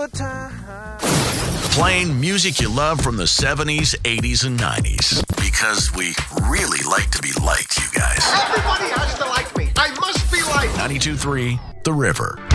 good time. Playing music you love from the 70s, 80s, and 90s. Because we really like to be liked, you guys. Everybody has to like me. I must be liked. 92.3 The River.